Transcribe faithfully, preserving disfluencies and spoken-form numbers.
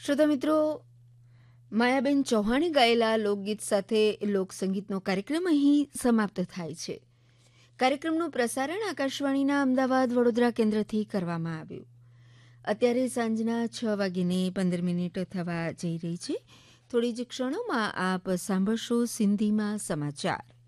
શ્રોતા મિત્રો, માયાબેન ચૌહાણે ગાયેલા લોકગીત સાથે લોકસંગીતનો કાર્યક્રમ અહીં સમાપ્ત થાય છે. કાર્યક્રમનું પ્રસારણ આકાશવાણીના અમદાવાદ વડોદરા કેન્દ્રથી કરવામાં આવ્યું. અત્યારે સાંજના છ વાગીને પંદર મિનિટ થવા જઈ રહી છે. થોડી જ ક્ષણોમાં આપ સાંભળશો સિંધીમાં સમાચાર.